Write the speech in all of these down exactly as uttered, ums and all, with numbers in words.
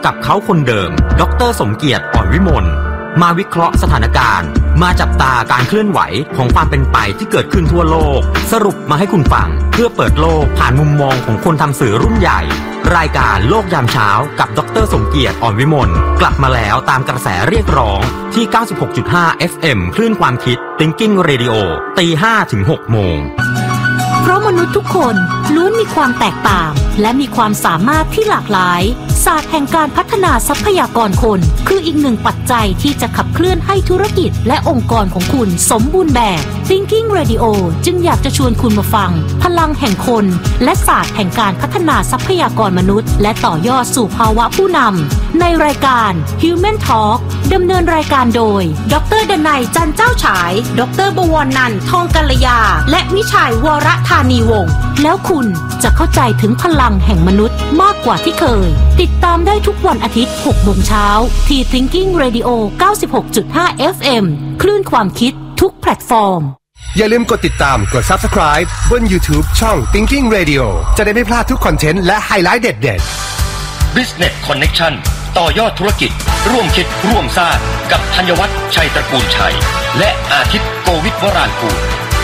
กับเขาคนเดิมดร.สมเกียรติ อ่อนวิมลมาวิเคราะห์สถานการณ์มาจับตาการเคลื่อนไหวของความเป็นไปที่เกิดขึ้นทั่วโลกสรุปมาให้คุณฟังเพื่อเปิดโลกผ่านมุมมองของคนทำสื่อรุ่นใหญ่รายการโลกยามเช้ากับดร.สมเกียรติ อ่อนวิมลกลับมาแล้วตามกระแสเรียกร้องที่ เก้าสิบหกจุดห้า เอฟ เอ็ม คลื่นความคิด Thinking Radio ตีห้าถึงหกโมงเพราะมนุษย์ทุกคนล้วนมีความแตกต่างและมีความสามารถที่หลากหลายศาสตร์แห่งการพัฒนาทรัพยากรคนคืออีกหนึ่งปัจจัยที่จะขับเคลื่อนให้ธุรกิจและองค์กรของคุณสมบูรณ์แบบ Thinking Radio จึงอยากจะชวนคุณมาฟังพลังแห่งคนและศาสตร์แห่งการพัฒนาทรัพยากรมนุษย์และต่อยอดสู่ภาวะผู้นำในรายการ Human Talk ดำเนินรายการโดยดร.ดนัย จันเจ้าฉายดร.บวรนันท์ ทองกัลยาและวิชัยวรธานีวงศ์แล้วคุณจะเข้าใจถึงพลังแห่งมนุษย์มากกว่าที่เคยติดตามได้ทุกวันอาทิตย์หกโมงเช้าที่ Thinking Radio เก้าสิบหกจุดห้า เอฟ เอ็ม คลื่นความคิดทุกแพลตฟอร์มอย่าลืมกดติดตามกด Subscribe บน YouTube ช่อง Thinking Radio จะได้ไม่พลาดทุกคอนเทนต์และไฮไลท์เด็ดๆ Business Connection ต่อยอดธุรกิจร่วมคิดร่วมสร้างกับธัญวัฒน์ชัยตระกูลชัยและอาทิตย์โกวิทวรางกูล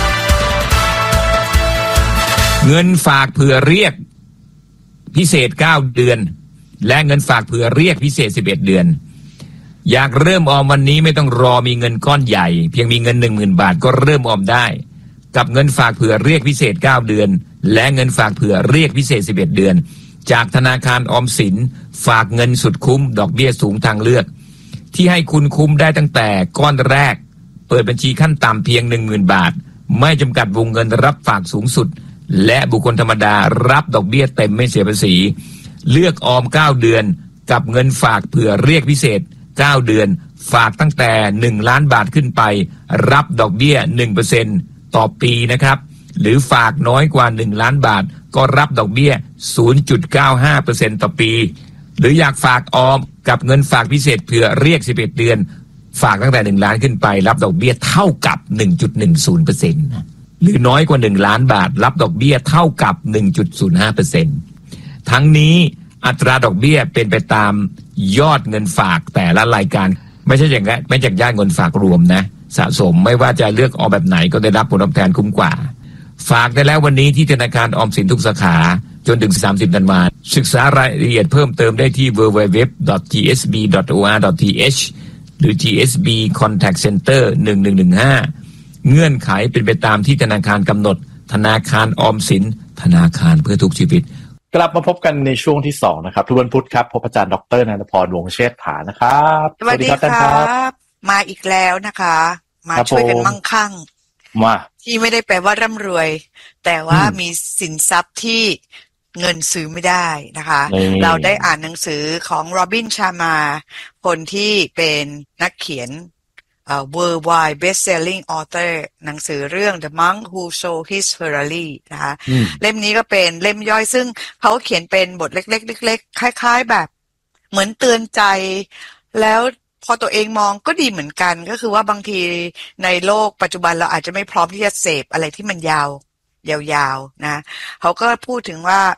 เงินฝากเผื่อเรียกพิเศษเก้าเดือนและเงินฝากเผื่อเรียกพิเศษสิบเอ็ดเดือนอยากเริ่มออมวันนี้ไม่ต้องรอมีเงินก้อนใหญ่เพียงมีเงิน หนึ่งหมื่น บาทก็เริ่มออมได้กับเงินฝากเผื่อเรียกพิเศษเก้าเดือนและเงินฝากเผื่อเรียกพิเศษสิบเอ็ดเดือนจากธนาคารออมสินฝากเงินสุดคุ้มดอกเบี้ยสูงทางเลือกที่ให้คุณคุ้มได้ตั้งแต่ก้อนแรกเปิดบัญชีขั้นต่ำเพียง หนึ่งหมื่น บาทไม่จำกัดวงเงินรับฝากสูงสุดและบุคคลธรรมดารับดอกเบี้ยเต็มไม่เสียภาษีเลือกออมเก้าเดือนกับเงินฝากเผื่อเรียกพิเศษเก้าเดือนฝากตั้งแต่หนึ่งล้านบาทขึ้นไปรับดอกเบี้ย หนึ่งเปอร์เซ็นต์ ต่อปีนะครับหรือฝากน้อยกว่าหนึ่งล้านบาทก็รับดอกเบี้ย ศูนย์จุดเก้าห้าเปอร์เซ็นต์ ต่อปีหรืออยากฝากออมกับเงินฝากพิเศษเผื่อเรียกสิบเอ็ดเดือนฝากตั้งแต่หนึ่งล้านขึ้นไปรับดอกเบี้ยเท่ากับ หนึ่งจุดหนึ่งศูนย์เปอร์เซ็นต์ หรือน้อยกว่าหนึ่งล้านบาทรับดอกเบี้ยเท่ากับ หนึ่งจุดศูนย์ห้าเปอร์เซ็นต์ ทั้งนี้อัตราดอกเบี้ยเป็นไปตามยอดเงินฝากแต่ละรายการไม่ใช่อย่างนั้นไม่จากยอดเงินฝากรวมนะสะสมไม่ว่าจะเลือกออมแบบไหนก็ได้รับผลตอบแทนคุ้มกว่าฝากได้แล้ววันนี้ที่ธนาคารออมสินทุกสาขาจนถึงสามสิบธันวาคมศึกษารายละเอียดเพิ่มเติมได้ที่ ดับเบิลยู ดับเบิลยู ดับเบิลยู ดอท จี เอส บี ดอท โอ อาร์ ดอท ที เอช หรือ จี เอส บี Contact Center หนึ่งหนึ่งหนึ่งห้าเงื่อนไขเป็นไปตามที่ธนาคารกำหนดธนาคารออมสินธนาคารเพื่อทุกชีวิตกลับมาพบกันในช่วงที่สองนะครับทุกวันพุธครับพบอาจารย์ดร.นันทพร วงศ์เชษฐานะครับสวัสดีครับมาอีกแล้วนะคะมาช่วยกันมั่งคั่งมาที่ไม่ได้แปลว่าร่ำรวยแต่ว่ามีสินทรัพย์ที่เงินซื้อไม่ได้นะคะเราได้อ่านหนังสือของโรบินชามาคนที่เป็นนักเขียนUh, worldwide best-selling author หนังสือเรื่อง The Monk Who Sold His Ferrari นะคะเล่มนี้ก็เป็นเล่มย่อยซึ่งเขาเขียนเป็นบทเล็กๆเล็กๆคล้ายๆแบบเหมือนเตือนใจแล้วพอตัวเองมองก็ดีเหมือนกันก็คือว่าบางทีในโลกปัจจุบันเราอาจจะไม่พร้อมที่จะเสพอะไรที่มันยาวยาวๆนะเขาก็พูดถึงว่า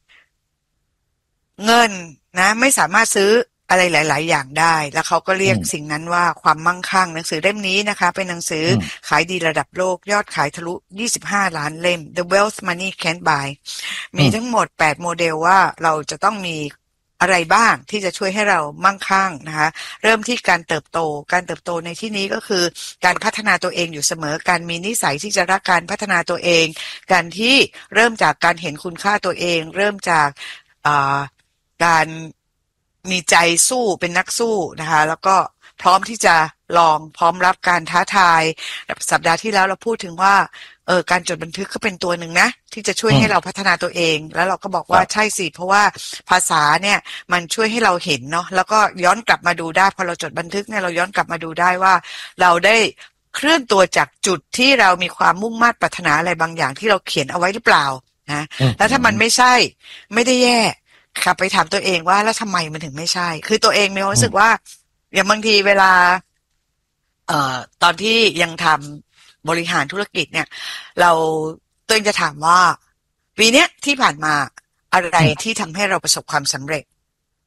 เงินนะไม่สามารถซื้ออะไรหลายๆอย่างได้แล้วเขาก็เรียกสิ่งนั้นว่าความมั่งคั่งหนังสือเล่มนี้นะคะเป็นหนังสือขายดีระดับโลกยอดขายทะลุยี่สิบห้าล้านเล่ม The Wealth Money Can't Buy มีทั้งหมดแปดโมเดลว่าเราจะต้องมีอะไรบ้างที่จะช่วยให้เรามั่งคั่งนะคะเริ่มที่การเติบโตการเติบโตในที่นี้ก็คือการพัฒนาตัวเองอยู่เสมอการมีนิสัยที่จะรักการพัฒนาตัวเองการที่เริ่มจากการเห็นคุณค่าตัวเองเริ่มจากการมีใจสู้เป็นนักสู้นะคะแล้วก็พร้อมที่จะลองพร้อมรับการท้าทายสัปดาห์ที่แล้วเราพูดถึงว่าเออการจดบันทึกก็เป็นตัวหนึ่งนะที่จะช่วยให้เราพัฒนาตัวเองแล้วเราก็บอกว่าใช่สิเพราะว่าภาษาเนี่ยมันช่วยให้เราเห็นเนาะแล้วก็ย้อนกลับมาดูได้พอเราจดบันทึกเนี่ยเราย้อนกลับมาดูได้ว่าเราได้เคลื่อนตัวจากจุดที่เรามีความมุ่งมั่นปรารถนาอะไรบางอย่างที่เราเขียนเอาไว้หรือเปล่านะแล้วถ้ามันไม่ใช่ไม่ได้แย่กลับไปถามตัวเองว่าแล้วทำไมมันถึงไม่ใช่คือตัวเองมีความรู้สึกว่าอย่างบางทีเวลาเอ่อตอนที่ยังทำบริหารธุรกิจเนี่ยเราตัวเองจะถามว่าปีเนี้ยที่ผ่านมาอะไรที่ทำให้เราประสบความสำเร็จ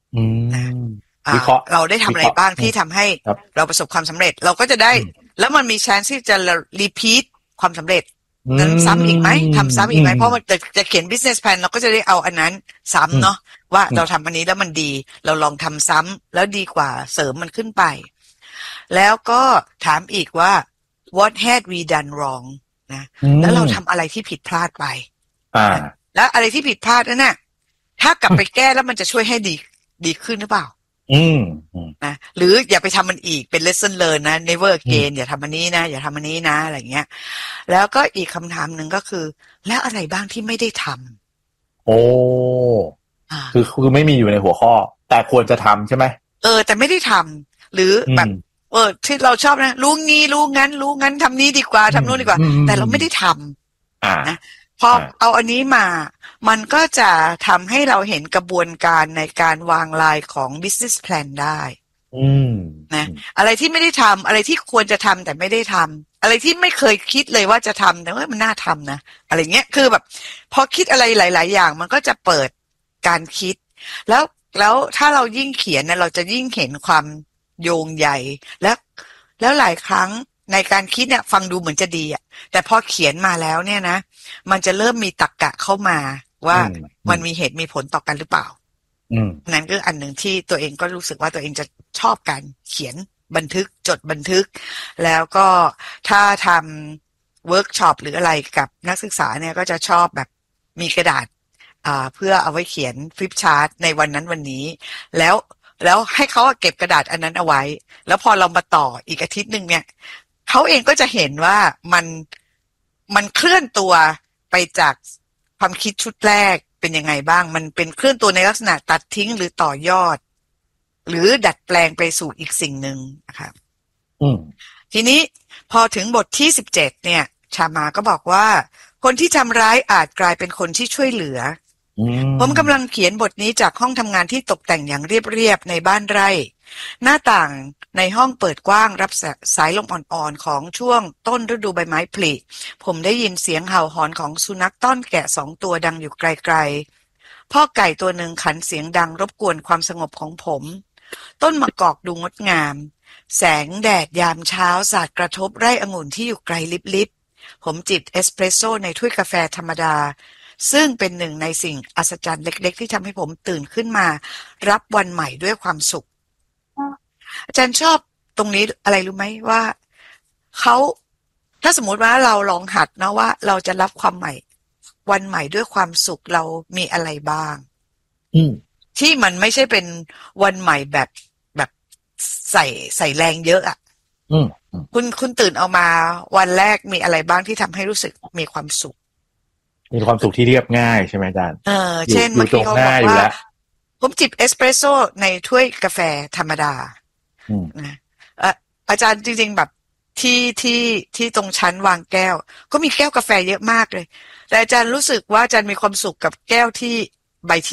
อืมอ่าวิเคราะห์เราได้ทำอะไรบ้างที่ทำให้ครับเราประสบความสำเร็จเราก็จะได้ แล้วมันมีแชนซ์ที่จะรีพีทความสำเร็จนั้นซ้ำอีกไหมทำซ้ำอีกไหมเพราะมันจะจะเขียน business plan เราก็จะได้เอาอันนั้นซ้ำเนาะว่าเราทำอันนี้แล้วมันดีเราลองทำซ้ำแล้วดีกว่าเสริมมันขึ้นไปแล้วก็ถามอีกว่า what had we done wrong นะแล้วเราทำอะไรที่ผิดพลาดไปอ่าแล้วอะไรที่ผิดพลาดนั่นน่ะถ้ากลับไปแก้แล้วมันจะช่วยให้ดีดีขึ้นหรือเปล่าอืมนะหรืออย่าไปทำมันอีกเป็น lesson learn นะ never again อย่าทำอันนี้นะอย่าทำอันนี้นะอะไรเงี้ยแล้วก็อีกคำถามหนึ่งก็คือแล้วอะไรบ้างที่ไม่ได้ทำโอ้คือคือไม่มีอยู่ในหัวข้อแต่ควรจะทำใช่ไหมเออแต่ไม่ได้ทำหรือแบบเออที่เราชอบนะรู้งี้รู้งั้นรู้งั้นทำนี้ดีกว่าทำนู้นดีกว่าแต่เราไม่ได้ทำนะพอเอาอันนี้มามันก็จะทำให้เราเห็นกระบวนการในการวางลายของ business plan ได้นะอะไรที่ไม่ได้ทำอะไรที่ควรจะทำแต่ไม่ได้ทำอะไรที่ไม่เคยคิดเลยว่าจะทำแต่ว่ามันน่าทำนะอะไรเงี้ยคือแบบพอคิดอะไรหลายๆอย่างมันก็จะเปิดการคิดแล้วแล้วถ้าเรายิ่งเขียนเนี่ยเราจะยิ่งเห็นความโยงใหญ่แล้วแล้วหลายครั้งในการคิดเนี่ยฟังดูเหมือนจะดีอ่ะแต่พอเขียนมาแล้วเนี่ยนะมันจะเริ่มมีตรรกะเข้ามาว่ามันมีเหตุมีผลต่อกันหรือเปล่านั่นก็อันหนึ่งที่ตัวเองก็รู้สึกว่าตัวเองจะชอบการเขียนบันทึกจดบันทึกแล้วก็ถ้าทำเวิร์กช็อปหรืออะไรกับนักศึกษาเนี่ยก็จะชอบแบบมีกระดาษอ่าเพื่อเอาไว้เขียนฟลิปชาร์ตในวันนั้นวันนี้แล้วแล้วให้เขาเก็บกระดาษอันนั้นเอาไว้แล้วพอเรามาต่ออีกอาทิตย์หนึ่งเนี่ยเขาเองก็จะเห็นว่ามันมันเคลื่อนตัวไปจากความคิดชุดแรกเป็นยังไงบ้างมันเป็นเคลื่อนตัวในลักษณะตัดทิ้งหรือต่อยอดหรือดัดแปลงไปสู่อีกสิ่งหนึ่งนะคะทีนี้พอถึงบทที่สิบเจ็ดเนี่ยชามาก็บอกว่าคนที่ทำร้ายอาจกลายเป็นคนที่ช่วยเหลือผมกำลังเขียนบทนี้จากห้องทำงานที่ตกแต่งอย่างเรียบๆในบ้านไร่หน้าต่างในห้องเปิดกว้างรับสายลมอ่อนๆของช่วงต้นฤดูใบไม้ผลิผมได้ยินเสียงเห่าหอนของสุนัขต้อนแกะสองตัวดังอยู่ไกลๆพ่อไก่ตัวหนึ่งขันเสียงดังรบกวนความสงบของผมต้นมะกอกดูงดงามแสงแดดยามเช้าสาดกระทบไร่องุ่นที่อยู่ไกลลิบๆผมจิบเอสเปรสโซ่ในถ้วยกาแฟธรรมดาซึ่งเป็นหนึ่งในสิ่งอัศจรรย์เล็กๆที่ทำให้ผมตื่นขึ้นมารับวันใหม่ด้วยความสุขอาจารย์ชอบตรงนี้อะไรรู้ไหมว่าเขาถ้าสมมติว่าเราลองหัดนะว่าเราจะรับความใหม่วันใหม่ด้วยความสุขเรามีอะไรบ้างที่มันไม่ใช่เป็นวันใหม่แบบแบบใส่ใส่แรงเยอะอ่ะคุณคุณตื่นเอามาวันแรกมีอะไรบ้างที่ทำให้รู้สึกมีความสุขมีความสุขที่เรียบง่ายใช่ไหมอาจารย์เออเช่นเมื่อกี้เขาบอกว่าผมจิบเอสเปรสโซ่ในถ้วยกาแฟธรรมดานะอาจารย์จริงๆแบบที่ที่ที่ตรงชั้นวางแก้วก็มีแก้วกาแฟเยอะมากเลยแต่อาจารย์รู้สึกว่าอาจารย์มีความสุขกับแก้วที่ใบ